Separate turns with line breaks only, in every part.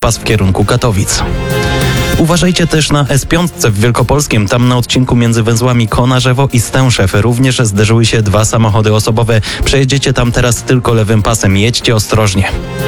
pas w kierunku Katowic. Uważajcie też na S5 w Wielkopolskiem. Tam na odcinku między węzłami Konarzewo i Stęszew również zderzyły się 2 samochody osobowe. Przejedziecie tam teraz tylko lewym pasem. Jedźcie ostrożnie.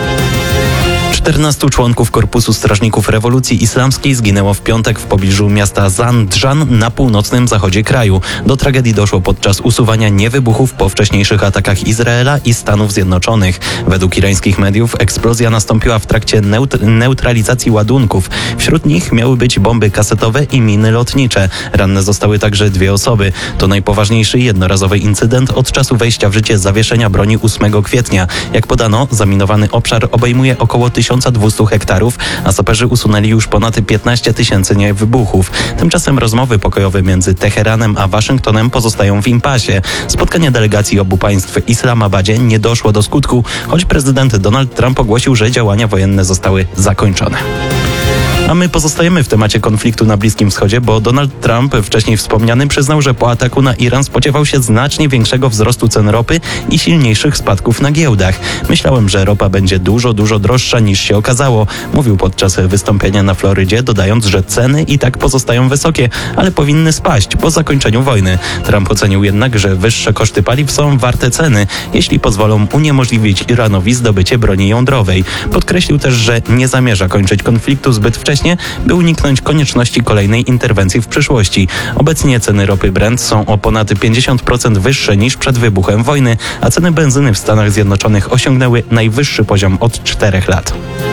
14 członków Korpusu Strażników Rewolucji Islamskiej zginęło w piątek w pobliżu miasta Zandżan na północnym zachodzie kraju. Do tragedii doszło podczas usuwania niewybuchów po wcześniejszych atakach Izraela i Stanów Zjednoczonych. Według irańskich mediów eksplozja nastąpiła w trakcie neutralizacji ładunków. Wśród nich miały być bomby kasetowe i miny lotnicze. Ranne zostały także 2 osoby. To najpoważniejszy jednorazowy incydent od czasu wejścia w życie zawieszenia broni 8 kwietnia. Jak podano, zaminowany obszar obejmuje około 1200 hektarów, a saperzy usunęli już ponad 15 000 niewybuchów. Tymczasem rozmowy pokojowe między Teheranem a Waszyngtonem pozostają w impasie. Spotkanie delegacji obu państw w Islamabadzie nie doszło do skutku, choć prezydent Donald Trump ogłosił, że działania wojenne zostały zakończone. A my pozostajemy w temacie konfliktu na Bliskim Wschodzie, bo Donald Trump, wcześniej wspomniany, przyznał, że po ataku na Iran spodziewał się znacznie większego wzrostu cen ropy i silniejszych spadków na giełdach. Myślałem, że ropa będzie dużo droższa niż się okazało, mówił podczas wystąpienia na Florydzie, dodając, że ceny i tak pozostają wysokie, ale powinny spaść po zakończeniu wojny. Trump ocenił jednak, że wyższe koszty paliw są warte ceny, jeśli pozwolą uniemożliwić Iranowi zdobycie broni jądrowej. Podkreślił też, że nie zamierza kończyć konfliktu zbyt wcześnie, by uniknąć konieczności kolejnej interwencji w przyszłości. Obecnie ceny ropy Brent są o ponad 50% wyższe niż przed wybuchem wojny, a ceny benzyny w Stanach Zjednoczonych osiągnęły najwyższy poziom od 4 lat.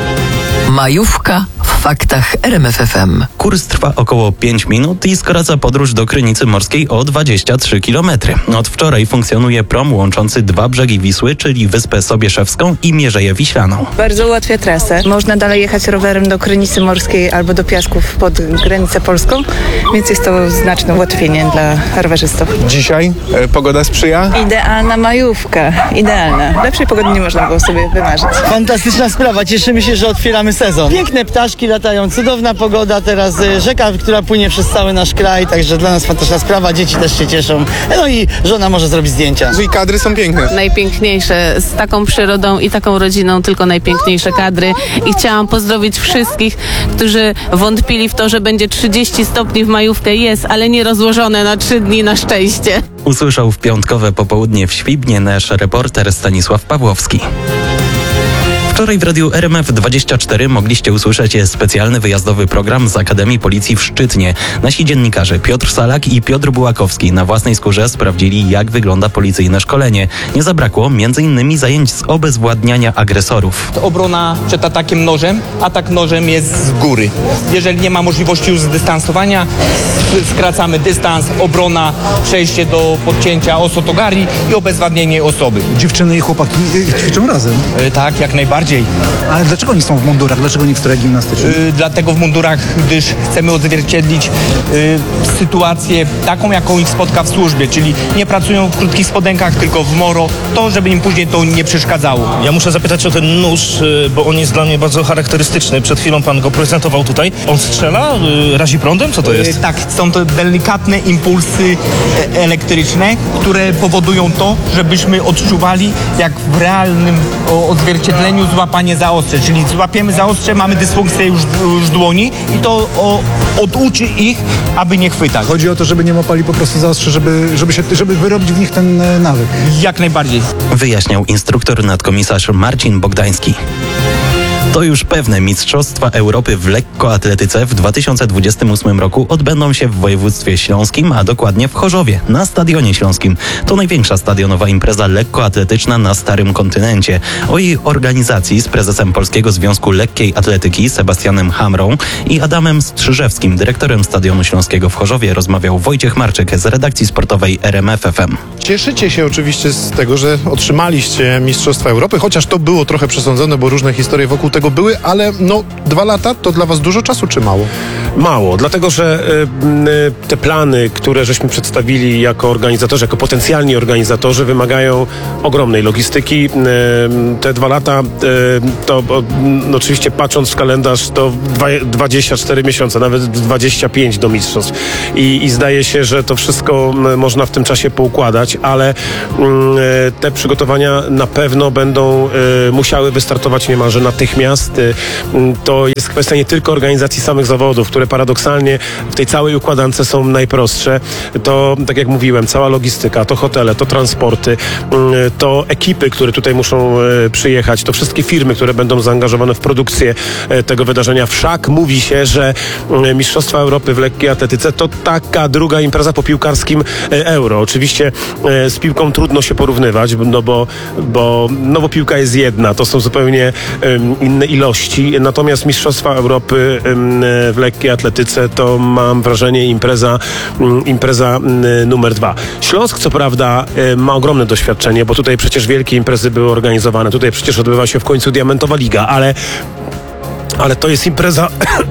Majówka w faktach RMF FM.
Kurs trwa około 5 minut i skraca podróż do Krynicy Morskiej o 23 km. Od wczoraj funkcjonuje prom łączący 2 brzegi Wisły, czyli Wyspę Sobieszewską i Mierzeję Wiślaną.
Bardzo ułatwia trasę. Można dalej jechać rowerem do Krynicy Morskiej albo do Piasków pod granicę polską, więc jest to znaczne ułatwienie dla rowerzystów.
Dzisiaj pogoda sprzyja?
Idealna majówka. Idealna. Lepszej pogody nie można było sobie wymarzyć.
Fantastyczna sprawa. Cieszymy się, że otwieramy sezon. Piękne ptaszki latają, cudowna pogoda, teraz rzeka, która płynie przez cały nasz kraj, także dla nas fantastyczna sprawa, dzieci też się cieszą. No i żona może zrobić zdjęcia.
I kadry są piękne.
Najpiękniejsze, z taką przyrodą i taką rodziną, tylko najpiękniejsze kadry. I chciałam pozdrowić wszystkich, którzy wątpili w to, że będzie 30 stopni w majówkę. Jest, ale nie rozłożone na 3 dni na szczęście.
Usłyszał w piątkowe popołudnie w Świdnie nasz reporter Stanisław Pawłowski. Wczoraj w radiu RMF24 mogliście usłyszeć specjalny wyjazdowy program z Akademii Policji w Szczytnie. Nasi dziennikarze Piotr Salak i Piotr Bułakowski na własnej skórze sprawdzili, jak wygląda policyjne szkolenie. Nie zabrakło m.in. zajęć z obezwładniania agresorów.
Obrona przed atakiem nożem. Atak nożem jest z góry. Jeżeli nie ma możliwości już zdystansowania, skracamy dystans, obrona, przejście do podcięcia osotogari i obezwładnienie osoby.
Dziewczyny i chłopaki ćwiczą razem?
Tak, jak najbardziej.
Ale dlaczego oni są w mundurach? Dlaczego nie w strojach gimnastycznych?
Dlatego w mundurach, gdyż chcemy odzwierciedlić sytuację taką, jaką ich spotka w służbie, czyli nie pracują w krótkich spodenkach, tylko w moro, to żeby im później to nie przeszkadzało.
Ja muszę zapytać o ten nóż, bo on jest dla mnie bardzo charakterystyczny. Przed chwilą pan go prezentował tutaj. On strzela? Razi prądem? Co to jest?
Tak, są to delikatne impulsy elektryczne, które powodują to, żebyśmy odczuwali, jak w realnym odzwierciedleniu złapanie za ostrze, czyli złapiemy za ostrze, mamy dysfunkcję już dłoni i to oduczy ich, aby nie chwytać.
Chodzi o to, żeby nie łapali po prostu za ostrze, żeby wyrobić w nich ten nawyk.
Jak najbardziej.
Wyjaśniał instruktor nadkomisarz Marcin Bogdański. To już pewne, Mistrzostwa Europy w lekkoatletyce w 2028 roku odbędą się w województwie śląskim, a dokładnie w Chorzowie, na Stadionie Śląskim. To największa stadionowa impreza lekkoatletyczna na Starym Kontynencie. O jej organizacji z prezesem Polskiego Związku Lekkiej Atletyki Sebastianem Hamrą i Adamem Strzyżewskim, dyrektorem Stadionu Śląskiego w Chorzowie, rozmawiał Wojciech Marczyk z redakcji sportowej RMF FM.
Cieszycie się oczywiście z tego, że otrzymaliście Mistrzostwa Europy, chociaż to było trochę przesądzone, bo różne historie wokół tego były, ale 2 lata to dla was dużo czasu czy mało?
Mało, dlatego że te plany, które żeśmy przedstawili jako organizatorzy, jako potencjalni organizatorzy, wymagają ogromnej logistyki. Te 2 lata, to oczywiście patrząc w kalendarz, to 24 miesiące, nawet 25 do mistrzostw. I zdaje się, że to wszystko można w tym czasie poukładać, ale te przygotowania na pewno będą musiały wystartować niemalże natychmiast. To jest kwestia nie tylko organizacji samych zawodów, które paradoksalnie w tej całej układance są najprostsze. To, tak jak mówiłem, cała logistyka, to hotele, to transporty, to ekipy, które tutaj muszą przyjechać, to wszystkie firmy, które będą zaangażowane w produkcję tego wydarzenia. Wszak mówi się, że Mistrzostwa Europy w lekkiej atletyce to taka druga impreza po piłkarskim Euro. Oczywiście z piłką trudno się porównywać, bo piłka jest jedna, to są zupełnie inne ilości. Natomiast Mistrzostwa Europy w lekkiej atletyce to, mam wrażenie, impreza numer 2. Śląsk co prawda ma ogromne doświadczenie, bo tutaj przecież wielkie imprezy były organizowane. Tutaj przecież odbywa się w końcu Diamentowa Liga, ale to jest impreza...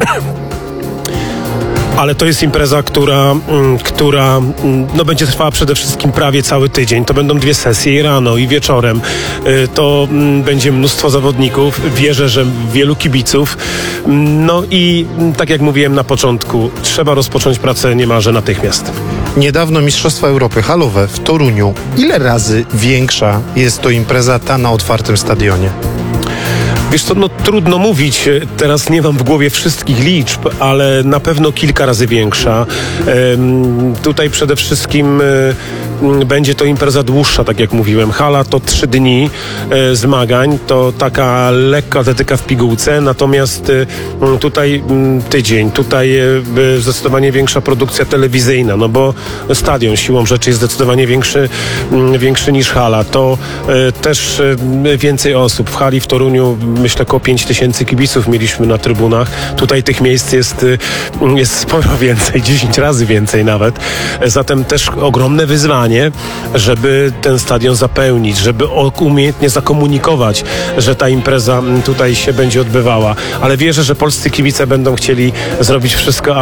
Ale to jest impreza, która będzie trwała przede wszystkim prawie cały tydzień. To będą 2 sesje, i rano, i wieczorem. To będzie mnóstwo zawodników. Wierzę, że wielu kibiców. No i tak jak mówiłem na początku, trzeba rozpocząć pracę niemalże natychmiast.
Niedawno Mistrzostwa Europy halowe w Toruniu. Ile razy większa jest to impreza ta na otwartym stadionie?
Wiesz co, trudno mówić, teraz nie mam w głowie wszystkich liczb, ale na pewno kilka razy większa. Tutaj przede wszystkim będzie to impreza dłuższa, tak jak mówiłem. Hala to 3 dni zmagań, to taka lekka atletyka w pigułce, natomiast tutaj tydzień, tutaj zdecydowanie większa produkcja telewizyjna, no bo stadion siłą rzeczy jest zdecydowanie większy niż hala. To też więcej osób. W hali w Toruniu myślę około 5000 kibiców mieliśmy na trybunach. Tutaj tych miejsc jest sporo więcej, 10 razy więcej nawet. Zatem też ogromne wyzwanie, żeby ten stadion zapełnić, żeby umiejętnie zakomunikować, że ta impreza tutaj się będzie odbywała. Ale wierzę, że polscy kibice będą chcieli zrobić wszystko,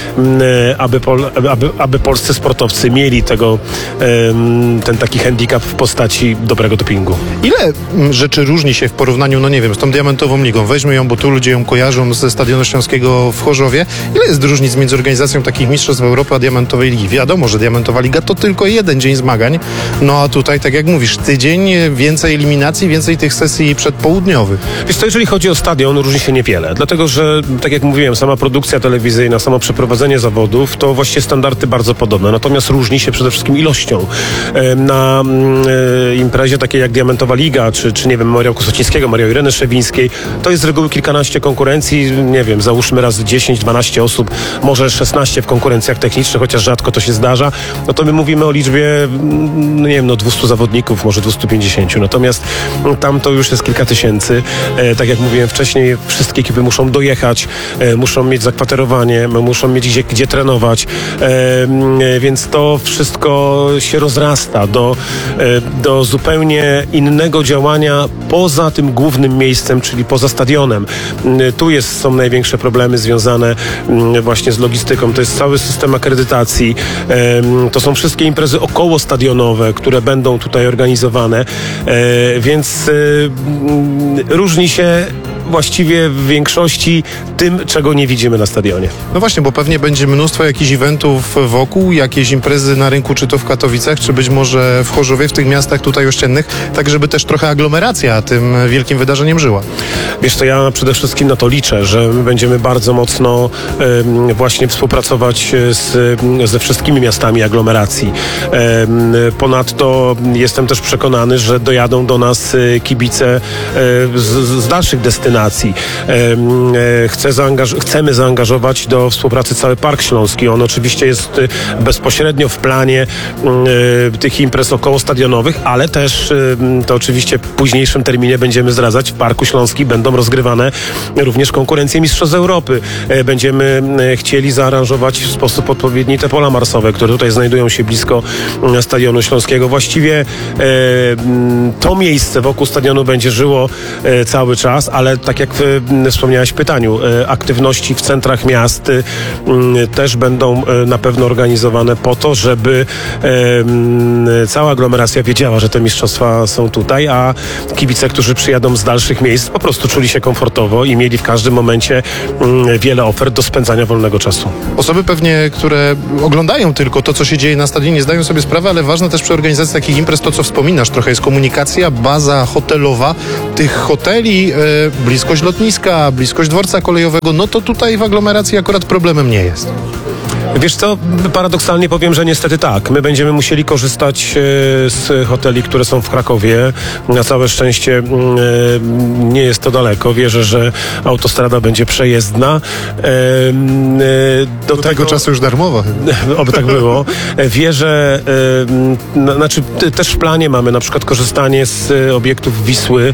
aby polscy sportowcy mieli ten taki handicap w postaci dobrego dopingu.
Ile rzeczy różni się w porównaniu, z tą Diamentową Ligą? Weźmy ją, bo tu ludzie ją kojarzą ze Stadionu Śląskiego w Chorzowie. Ile jest różnic między organizacją takich Mistrzostw Europy a Diamentowej Ligi? Wiadomo, że Diamentowa Liga to tylko jeden dzień zmagań, a tutaj, tak jak mówisz, tydzień, więcej eliminacji, więcej tych sesji przedpołudniowych.
Wiesz co, jeżeli chodzi o stadion, różni się niewiele, dlatego że, tak jak mówiłem, sama produkcja telewizyjna, samo przeprowadzenie zawodów, to właściwie standardy bardzo podobne, natomiast różni się przede wszystkim ilością. Na imprezie takiej jak Diamentowa Liga, czy Memoriał Kosocińskiego, Marii Ireny Szewińskiej, to jest z reguły kilkanaście konkurencji, załóżmy raz 10-12 osób, może 16 w konkurencjach technicznych, chociaż rzadko to się zdarza, to my mówimy o liczbie 200 zawodników, może 250, natomiast tam to już jest kilka tysięcy. Tak jak mówiłem wcześniej, wszystkie ekipy muszą dojechać, muszą mieć zakwaterowanie, muszą mieć gdzie trenować, więc to wszystko się rozrasta do zupełnie innego działania poza tym głównym miejscem, czyli poza stadionem. Tu są największe problemy związane właśnie z logistyką. To jest cały system akredytacji. To są wszystkie imprezy okołostadionowe, które będą tutaj organizowane, więc różni się właściwie w większości tym, czego nie widzimy na stadionie.
No właśnie, bo pewnie będzie mnóstwo jakichś eventów wokół, jakieś imprezy na rynku, czy to w Katowicach, czy być może w Chorzowie, w tych miastach tutaj ościennych, tak żeby też trochę aglomeracja tym wielkim wydarzeniem żyła.
Wiesz co, ja przede wszystkim na to liczę, że my będziemy bardzo mocno właśnie współpracować ze wszystkimi miastami aglomeracji. Ponadto jestem też przekonany, że dojadą do nas kibice z dalszych destynacji. Chcemy zaangażować do współpracy cały Park Śląski. On oczywiście jest bezpośrednio w planie tych imprez okołostadionowych, ale też to oczywiście w późniejszym terminie będziemy zdradzać. W Parku Śląskim będą rozgrywane również konkurencje Mistrzostw Europy. Będziemy chcieli zaaranżować w sposób odpowiedni te pola marsowe, które tutaj znajdują się blisko Stadionu Śląskiego. Właściwie to miejsce wokół stadionu będzie żyło cały czas, ale tak jak wspomniałeś w pytaniu, aktywności w centrach miast też będą na pewno organizowane po to, żeby cała aglomeracja wiedziała, że te mistrzostwa są tutaj, a kibice, którzy przyjadą z dalszych miejsc, po prostu czuli się komfortowo i mieli w każdym momencie wiele ofert do spędzania wolnego czasu.
Osoby pewnie, które oglądają tylko to, co się dzieje na stadionie, zdają sobie sprawę, ale ważne też przy organizacji takich imprez to, co wspominasz, trochę jest komunikacja, baza hotelowa, tych hoteli, bliskość lotniska, bliskość dworca kolejowego, no to tutaj w aglomeracji akurat problemem nie jest.
Wiesz co, paradoksalnie powiem, że niestety tak. My będziemy musieli korzystać z hoteli, które są w Krakowie. Na całe szczęście nie jest to daleko. Wierzę, że autostrada będzie przejezdna.
Do tego czasu już darmowa.
Oby tak było. Wierzę, znaczy też w planie mamy na przykład korzystanie z obiektów Wisły.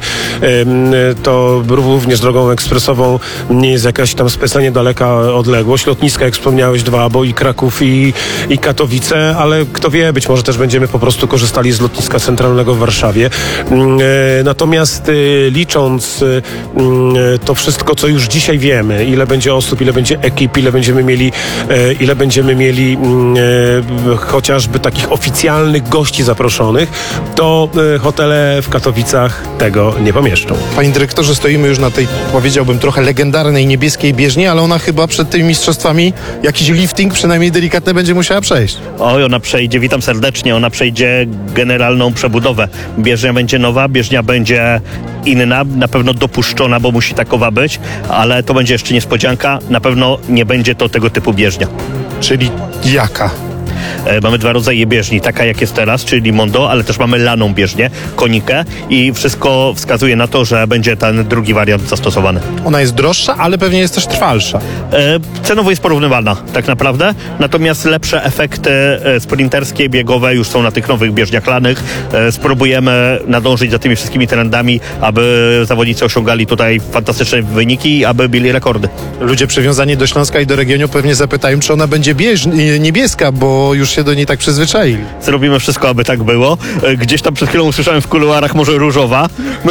To również drogą ekspresową nie jest jakaś tam specjalnie daleka odległość. Lotniska, jak wspomniałeś, 2, bo i Kraków i Katowice, ale kto wie, być może też będziemy po prostu korzystali z lotniska centralnego w Warszawie. Natomiast licząc to wszystko, co już dzisiaj wiemy, ile będzie osób, ile będzie ekip, ile będziemy mieli chociażby takich oficjalnych gości zaproszonych, to hotele w Katowicach tego nie pomieszczą.
Panie dyrektorze, stoimy już na tej, powiedziałbym, trochę legendarnej niebieskiej bieżni, ale ona chyba przed tymi mistrzostwami jakiś lifting przynajmniej delikatne będzie musiała przejść.
Oj, ona przejdzie, witam serdecznie, ona przejdzie generalną przebudowę. Bieżnia będzie nowa, bieżnia będzie inna, na pewno dopuszczona, bo musi takowa być, ale to będzie jeszcze niespodzianka, na pewno nie będzie to tego typu bieżnia.
Czyli jaka?
Mamy 2 rodzaje bieżni, taka jak jest teraz, czyli Mondo, ale też mamy laną bieżnię, konikę i wszystko wskazuje na to, że będzie ten drugi wariant zastosowany.
Ona jest droższa, ale pewnie jest też trwalsza.
Cenowo jest porównywalna, tak naprawdę, natomiast lepsze efekty sprinterskie, biegowe już są na tych nowych bieżniach lanych. Spróbujemy nadążyć za tymi wszystkimi trendami, aby zawodnicy osiągali tutaj fantastyczne wyniki i aby bili rekordy.
Ludzie przywiązani do Śląska i do regionu pewnie zapytają, czy ona będzie niebieska, bo już się do niej tak przyzwyczaili.
Zrobimy wszystko, aby tak było. Gdzieś tam przed chwilą usłyszałem w kuluarach może różowa.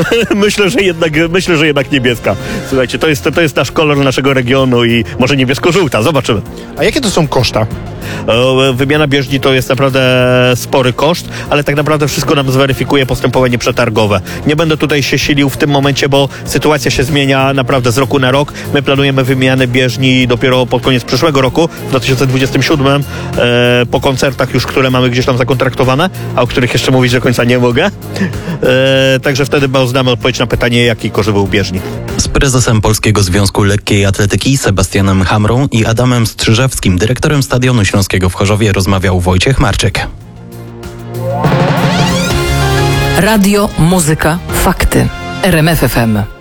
Myślę, że jednak niebieska. Słuchajcie, to jest nasz kolor naszego regionu i może niebiesko-żółta. Zobaczymy.
A jakie to są koszta?
Wymiana bieżni to jest naprawdę spory koszt, ale tak naprawdę wszystko nam zweryfikuje postępowanie przetargowe. Nie będę tutaj się silił w tym momencie, bo sytuacja się zmienia naprawdę z roku na rok. My planujemy wymianę bieżni dopiero pod koniec przyszłego roku, w 2027, po koncertach już, które mamy gdzieś tam zakontraktowane, a o których jeszcze mówić do końca nie mogę. Także wtedy znamy odpowiedź na pytanie, jaki koszt był bieżni.
Z prezesem Polskiego Związku Lekkiej Atletyki Sebastianem Hamrą i Adamem Strzyżewskim, dyrektorem Stadionu Śląskiego w Chorzowie, rozmawiał Wojciech Marczyk.
Radio, muzyka, fakty. RMF FM.